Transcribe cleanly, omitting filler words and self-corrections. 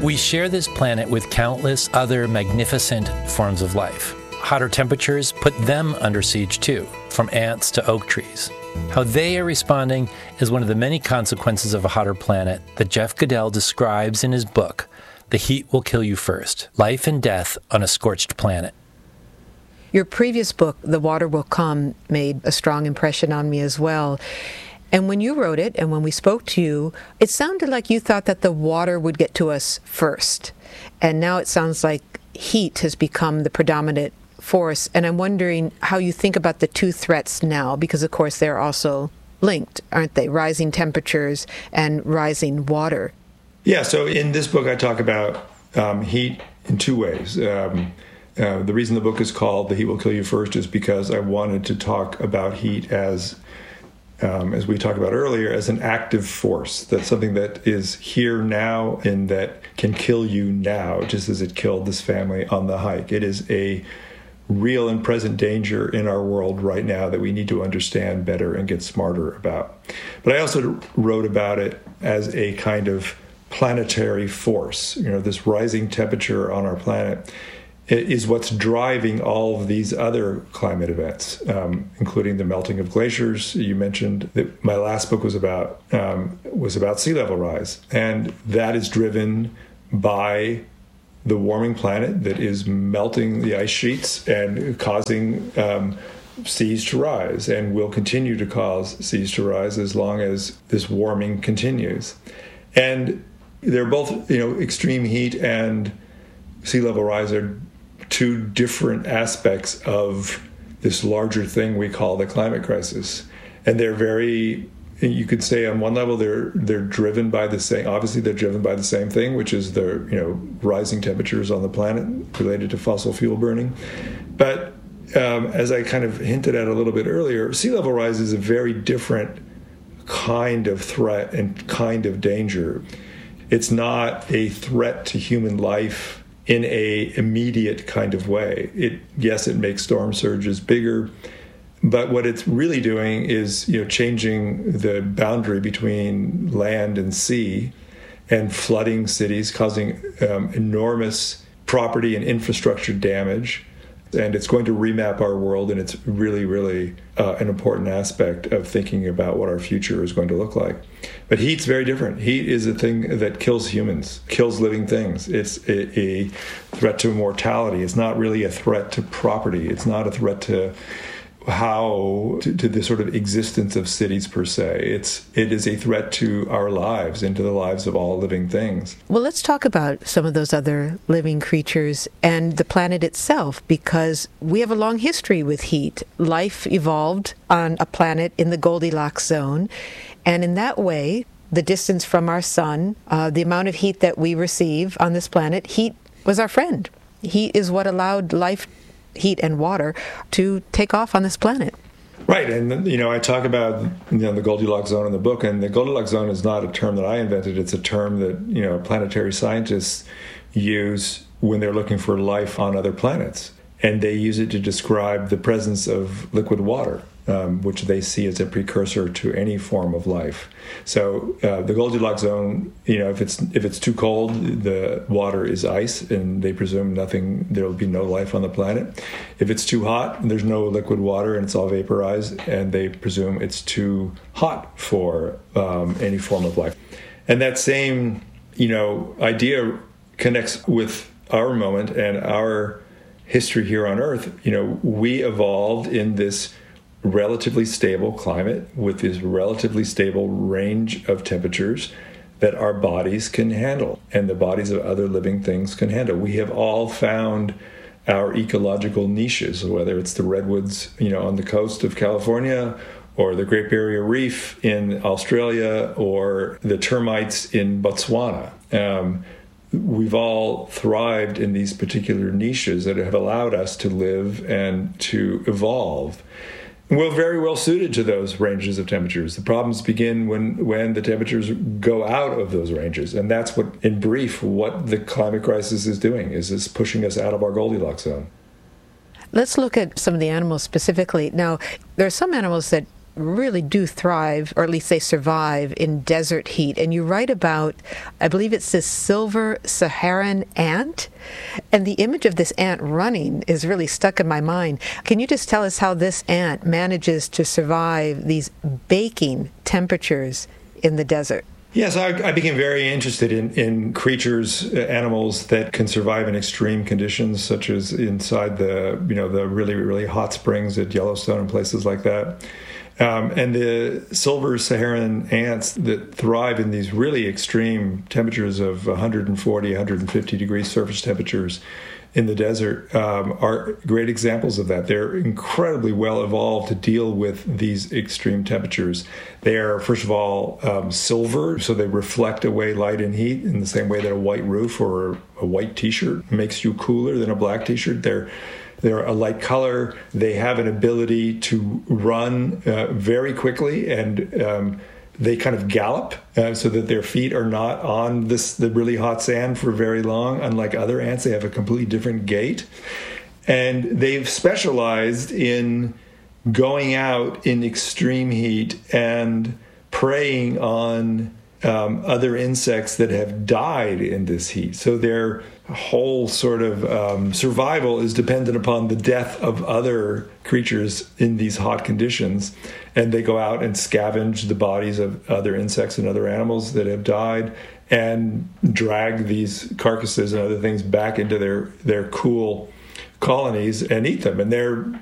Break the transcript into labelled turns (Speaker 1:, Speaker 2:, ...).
Speaker 1: We share this planet with countless other magnificent forms of life. Hotter temperatures put them under siege too, from ants to oak trees. How they are responding is one of the many consequences of a hotter planet that Jeff Goodell describes in his book, The Heat Will Kill You First: Life and Death on a Scorched Planet.
Speaker 2: Your previous book, The Water Will Come, made a strong impression on me as well. And when you wrote it, and when we spoke to you, it sounded like you thought that the water would get to us first. And now it sounds like heat has become the predominant force. And I'm wondering how you think about the two threats now, because of course they're also linked, aren't they? Rising temperatures and rising water.
Speaker 3: Yeah, so in this book I talk about heat in two ways. The reason the book is called The Heat Will Kill You First is because I wanted to talk about heat as we talked about earlier, as an active force. That's something that is here now and that can kill you now, just as it killed this family on the hike. It is a real and present danger in our world right now that we need to understand better and get smarter about. But I also wrote about it as a kind of planetary force. This rising temperature on our planet is what's driving all of these other climate events, including the melting of glaciers. You mentioned that my last book was about sea level rise, and that is driven by the warming planet that is melting the ice sheets and causing seas to rise, and will continue to cause seas to rise as long as this warming continues. And they're both, extreme heat and sea level rise are two different aspects of this larger thing we call the climate crisis. And they're very, you could say on one level, they're driven by the same, obviously they're driven by the same thing, which is the, rising temperatures on the planet related to fossil fuel burning. But as I kind of hinted at a little bit earlier, sea level rise is a very different kind of threat and kind of danger. It's not a threat to human life in a immediate kind of way. Yes, it makes storm surges bigger, but what it's really doing is, changing the boundary between land and sea and flooding cities, causing enormous property and infrastructure damage. And it's going to remap our world, and it's really, really an important aspect of thinking about what our future is going to look like. But heat's very different. Heat is a thing that kills humans, kills living things. It's a threat to mortality. It's not really a threat to property. It's not a threat to to the sort of existence of cities per se. It is a threat to our lives and to the lives of all living things.
Speaker 2: Well, let's talk about some of those other living creatures and the planet itself, because we have a long history with heat. Life evolved on a planet in the Goldilocks zone, and in that way, the distance from our sun, the amount of heat that we receive on this planet, heat was our friend. Heat is what allowed life, heat and water, to take off on this planet.
Speaker 3: Right, and I talk about the Goldilocks zone in the book, and the Goldilocks zone is not a term that I invented. It's a term that planetary scientists use when they're looking for life on other planets, and they use it to describe the presence of liquid water, which they see as a precursor to any form of life. So the Goldilocks zone, if it's too cold, the water is ice, and they presume there will be no life on the planet. If it's too hot, there's no liquid water, and it's all vaporized, and they presume it's too hot for any form of life. And that same, idea connects with our moment and our history here on Earth. We evolved in this relatively stable climate with this relatively stable range of temperatures that our bodies can handle and the bodies of other living things can handle. We have all found our ecological niches, whether it's the redwoods, on the coast of California, or the Great Barrier Reef in Australia, or the termites in Botswana. We've all thrived in these particular niches that have allowed us to live and to evolve. We're very well suited to those ranges of temperatures. The problems begin when the temperatures go out of those ranges. And that's what the climate crisis is doing, is pushing us out of our Goldilocks zone.
Speaker 2: Let's look at some of the animals specifically. Now, there are some animals that really do thrive, or at least they survive, in desert heat. And you write about, I believe it's this silver Saharan ant, and the image of this ant running is really stuck in my mind. Can you just tell us how this ant manages to survive these baking temperatures in the desert?
Speaker 3: Yes, I became very interested in creatures, animals that can survive in extreme conditions, such as inside the really, really hot springs at Yellowstone and places like that. And the silver Saharan ants that thrive in these really extreme temperatures of 140, 150 degrees surface temperatures in the desert are great examples of that. They're incredibly well evolved to deal with these extreme temperatures. They are, first of all, silver, so they reflect away light and heat in the same way that a white roof or a white t-shirt makes you cooler than a black t-shirt. They're a light color. They have an ability to run very quickly, and they kind of gallop so that their feet are not on the really hot sand for very long. Unlike other ants, they have a completely different gait. And they've specialized in going out in extreme heat and preying on other insects that have died in this heat. So their whole sort of survival is dependent upon the death of other creatures in these hot conditions. And they go out and scavenge the bodies of other insects and other animals that have died and drag these carcasses and other things back into their cool colonies and eat them. And they're